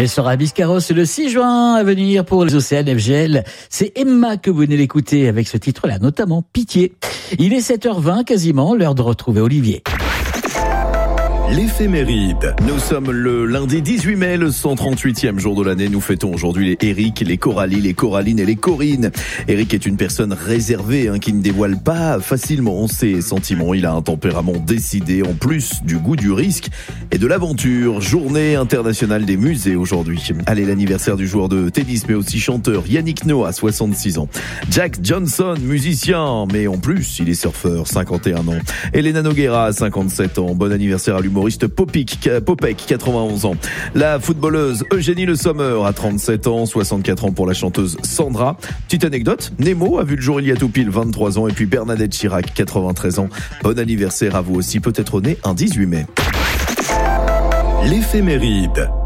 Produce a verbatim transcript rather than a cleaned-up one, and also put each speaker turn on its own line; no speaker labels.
Elle sera à Biscarrosse le six juin à venir pour les Océanes F G L. C'est Emma que vous venez d'écouter avec ce titre-là, notamment Pitié. Il est sept heures vingt quasiment, l'heure de retrouver Olivier.
L'éphéméride. Nous sommes le lundi dix-huit mai, le cent trente-huitième jour de l'année. Nous fêtons aujourd'hui les Eric, les Coralie, les Coralines et les Corinne. Eric est une personne réservée hein, qui ne dévoile pas facilement ses sentiments. Il a un tempérament décidé en plus du goût du risque et de l'aventure. Journée internationale des musées aujourd'hui. Allez, l'anniversaire du joueur de tennis mais aussi chanteur Yannick Noah, soixante-six ans. Jack Johnson, musicien, mais en plus il est surfeur, cinquante et un ans. Elena Nogueira, cinquante-sept ans. Bon anniversaire à l'humoriste Popik, Popek, quatre-vingt-onze ans. La footballeuse Eugénie Le Sommer à trente-sept ans, soixante-quatre ans pour la chanteuse Sandra. Petite anecdote, Nemo a vu le jour il y a tout pile vingt-trois ans et puis Bernadette Chirac, quatre-vingt-treize ans. Bon anniversaire à vous aussi, peut-être né un dix-huit mai. L'éphéméride.